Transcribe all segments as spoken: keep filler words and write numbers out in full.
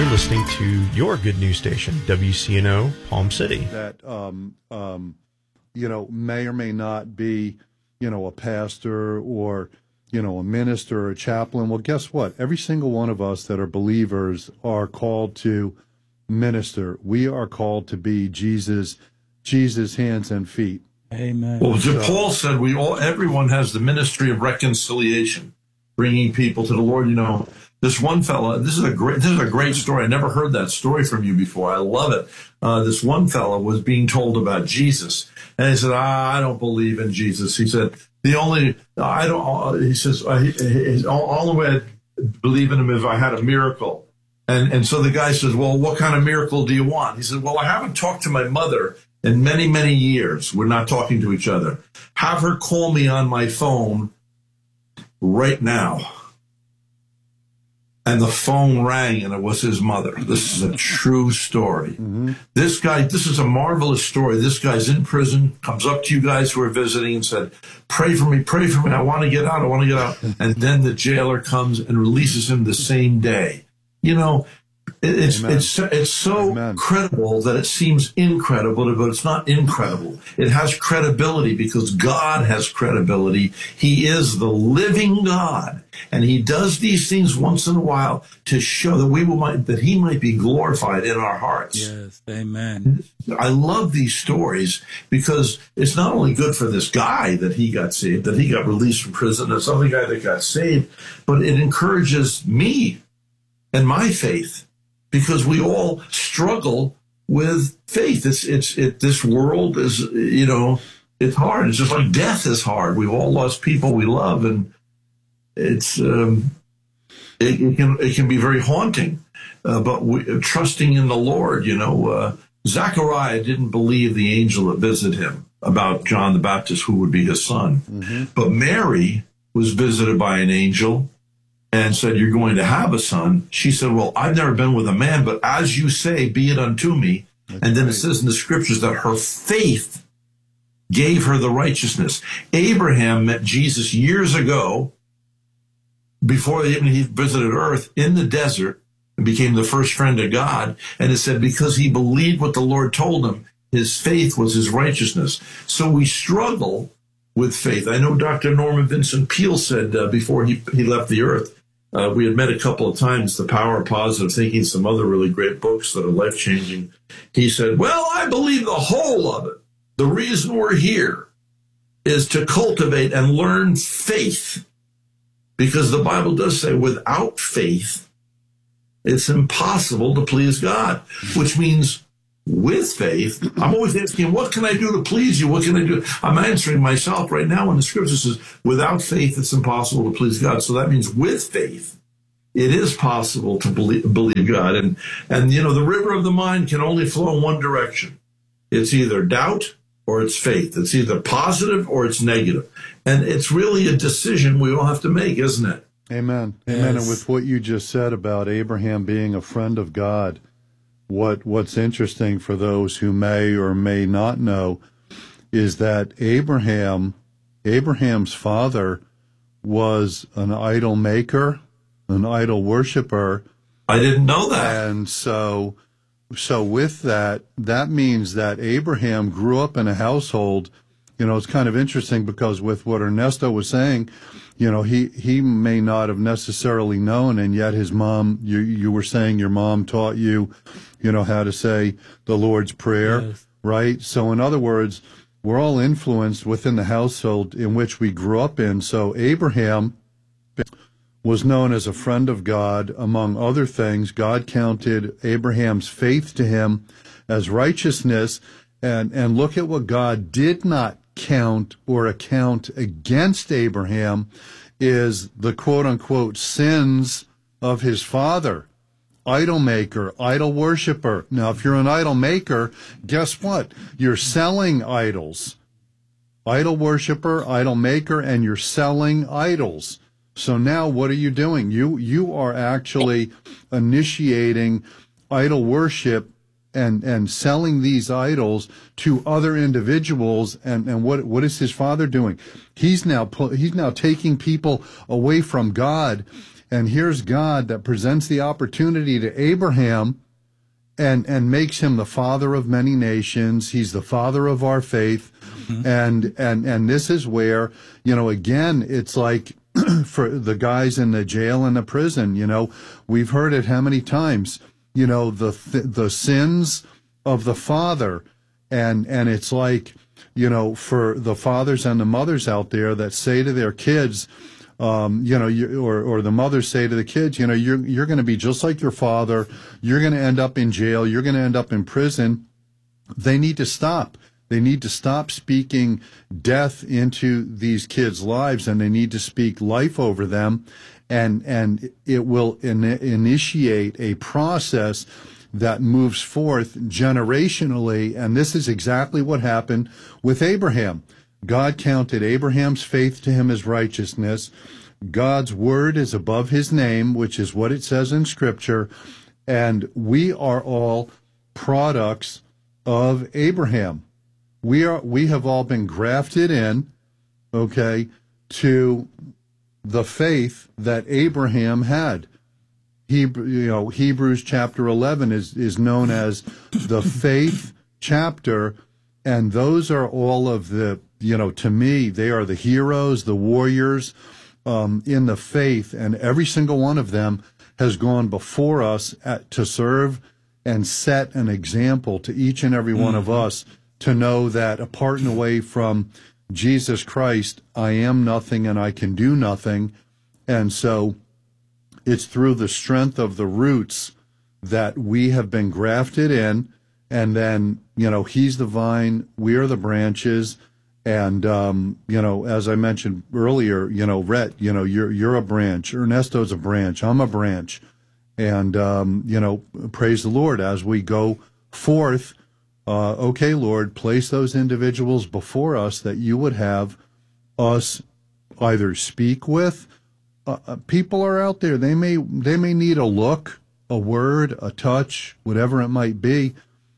You're listening to your good news station, W C N O, Palm City. That, um, um, you know, may or may not be, you know, a pastor or, you know, a minister or a chaplain. Well, guess what? Every single one of us that are believers are called to minister. We are called to be Jesus, Jesus' hands and feet. Amen. Well, So, Paul said we all, everyone has the ministry of reconciliation, bringing people to the Lord. You know, this one fella, this is a great, this is a great story. I never heard that story from you before. I love it. Uh, this one fella was being told about Jesus, and he said, ah, "I don't believe in Jesus." He said, "The only, I don't." He says, uh, he, he, all, all the way I believe in him if I had a miracle." And and so the guy says, "Well, what kind of miracle do you want?" He said, "Well, I haven't talked to my mother in many, many years. We're not talking to each other. Have her call me on my phone right now." And the phone rang, and it was his mother. This is a true story. Mm-hmm. This guy, this is a marvelous story. This guy's in prison, comes up to you guys who are visiting and said, "Pray for me, pray for me. I want to get out, I want to get out." And then the jailer comes and releases him the same day. You know, It's Amen. it's it's so Amen. credible that it seems incredible, but it's not incredible. It has credibility because God has credibility. He is the living God, and He does these things once in a while to show that we will might, that He might be glorified in our hearts. Yes, Amen. I love these stories because it's not only good for this guy that he got saved, that he got released from prison, there's other guy that got saved, but it encourages me and my faith. Because we all struggle with faith. It's, it's, it, this world is, you know, it's hard. It's just like death is hard. We've all lost people we love, and it's, um, it, it can, it can be very haunting. Uh, but we, uh, trusting in the Lord, you know, uh, Zechariah didn't believe the angel that visited him about John the Baptist, who would be his son. Mm-hmm. But Mary was visited by an angel and said, "You're going to have a son." She said, "Well, I've never been with a man, but as you say, be it unto me." That's and then right. It says in the scriptures that her faith gave her the righteousness. Abraham met Jesus years ago, before even he visited earth, in the desert, and became the first friend of God. And it said because he believed what the Lord told him, his faith was his righteousness. So we struggle with faith. I know Doctor Norman Vincent Peale said uh, before he, he left the earth, Uh, we had met a couple of times, The Power of Positive Thinking, some other really great books that are life-changing. He said, "Well, I believe the whole of it. The reason we're here is to cultivate and learn faith. Because the Bible does say without faith, it's impossible to please God," which means with faith, I'm always asking, what can I do to please you? What can I do? I'm answering myself right now when the scripture says, without faith, it's impossible to please God. So that means with faith, it is possible to believe, believe God. And, and, you know, the river of the mind can only flow in one direction. It's either doubt or it's faith. It's either positive or it's negative. And it's really a decision we all have to make, isn't it? Amen. Yes. Amen. And with what you just said about Abraham being a friend of God, What what's interesting for those who may or may not know is that Abraham, Abraham's father was an idol maker, an idol worshiper. I didn't know that. And so, so with that, that means that Abraham grew up in a household. You know, it's kind of interesting because with what Ernesto was saying, you know, he, he may not have necessarily known, and yet his mom, you, you were saying your mom taught you, you know, how to say the Lord's Prayer, yes. Right? So in other words, we're all influenced within the household in which we grew up in. So Abraham was known as a friend of God, among other things. God counted Abraham's faith to him as righteousness, and, and look at what God did not count or account against Abraham is the quote-unquote sins of his father. Idol maker, idol worshiper. Now, if you're an idol maker, guess what? You're selling idols. Idol worshiper, idol maker, and you're selling idols. So now what are you doing? You you are actually initiating idol worship and and selling these idols to other individuals. And and what what is his father doing? He's now he's now taking people away from God. And here's God that presents the opportunity to Abraham and and makes him the father of many nations. He's the father of our faith. Mm-hmm. And and and this is where, you know, again, it's like for the guys in the jail and the prison, you know, we've heard it how many times, you know, the th- the sins of the father. And and it's like, you know, for the fathers and the mothers out there that say to their kids, Um, you know, you, or or the mothers say to the kids, you know, you're you're going to be just like your father. You're going to end up in jail. You're going to end up in prison. They need to stop. They need to stop speaking death into these kids' lives, and they need to speak life over them, and and it will in, initiate a process that moves forth generationally. And this is exactly what happened with Abraham. God counted Abraham's faith to him as righteousness. God's word is above his name, which is what it says in Scripture. And we are all products of Abraham. We are, we have all been grafted in, okay, to the faith that Abraham had. Hebrew, you know, Hebrews chapter eleven is, is known as the faith chapter. And those are all of the, you know, to me, they are the heroes, the warriors um, in the faith. And every single one of them has gone before us at, to serve and set an example to each and every one mm-hmm. of us to know that apart and away from Jesus Christ, I am nothing and I can do nothing. And so it's through the strength of the roots that we have been grafted in. And then, you know, he's the vine, we are the branches. And, um, you know, as I mentioned earlier, you know, Rhett, you know, you're you're a branch. Ernesto's a branch. I'm a branch. And, um, you know, praise the Lord as we go forth. Uh, okay, Lord, place those individuals before us that you would have us either speak with. Uh, people are out there. They may they may need a look, a word, a touch, whatever it might be.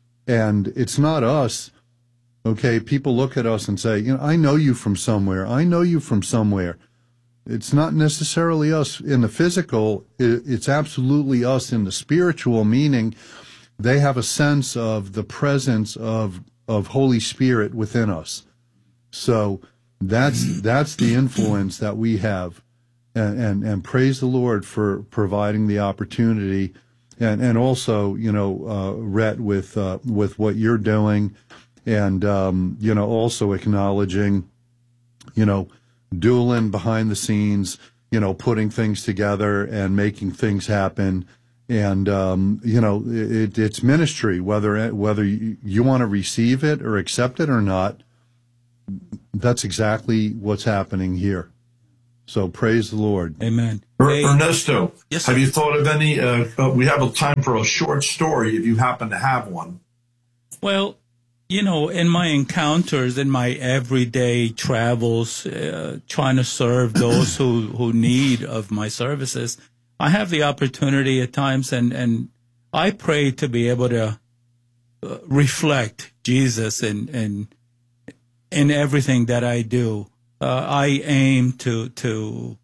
And it's not us, okay? People look at us and say, you know, I know you from somewhere. I know you from somewhere. It's not necessarily us in the physical. It's absolutely us in the spiritual, meaning they have a sense of the presence of of Holy Spirit within us. So that's that's the influence that we have. And, and, and praise the Lord for providing the opportunity. And and also, you know, uh, Rhett, with uh, with what you're doing, and um, you know, also acknowledging, you know, Doolin behind the scenes, you know, putting things together and making things happen, and um, you know, it, it's ministry. Whether whether you, you want to receive it or accept it or not, that's exactly what's happening here. So praise the Lord. Amen. Er- Hey. Ernesto, Yes, have sir. you thought of any, uh, uh, we have a time for a short story if you happen to have one. Well, you know, in my encounters, in my everyday travels, uh, trying to serve those who, who need of my services, I have the opportunity at times, and, and I pray to be able to uh, reflect Jesus in, in, in everything that I do. Uh, I aim to to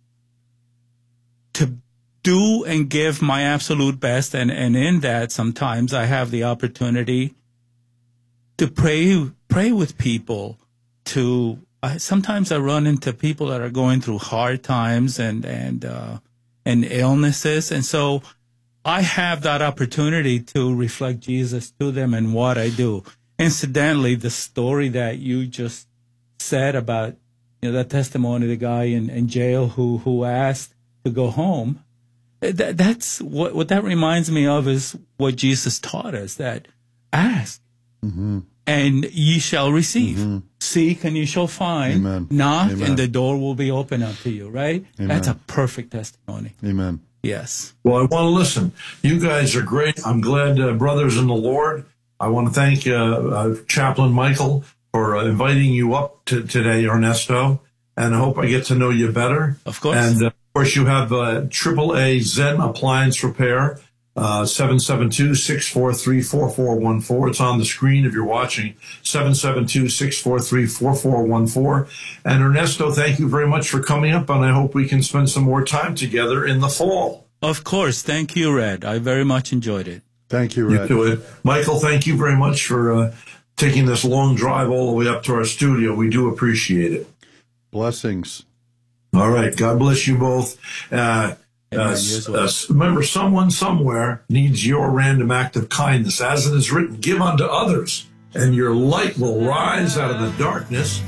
to do and give my absolute best, and, and in that, sometimes I have the opportunity to pray pray with people. To I, sometimes I run into people that are going through hard times and and uh, and illnesses, and so I have that opportunity to reflect Jesus to them in what I do. Incidentally, the story that you just said about, you know, that testimony, the guy in, in jail who, who asked to go home, that, that's what, what that reminds me of is what Jesus taught us, that ask mm-hmm. and ye shall receive. Mm-hmm. Seek and you shall find. Amen. Knock Amen. and the door will be open up to you, right? Amen. That's a perfect testimony. Amen. Yes. Well, I want to listen. You guys are great. I'm glad, uh, brothers in the Lord. I want to thank uh, uh, Chaplain Michael for uh, inviting you up to, today, Ernesto, and I hope I get to know you better. Of course. And, uh, of course, you have uh, triple A Zen Appliance Repair. Uh, seven seven two, six four three, four four one four. It's on the screen if you're watching. seven seven two, six four three, four four one four. And Ernesto, thank you very much for coming up, and I hope we can spend some more time together in the fall. Of course. Thank you, Red. I very much enjoyed it. Thank you, Red. You too. Michael, thank you very much for uh, taking this long drive all the way up to our studio. We do appreciate it. Blessings. All right. God bless you both. Uh, Uh, well. uh, remember, someone somewhere needs your random act of kindness. As it is written, give unto others, and your light will rise out of the darkness.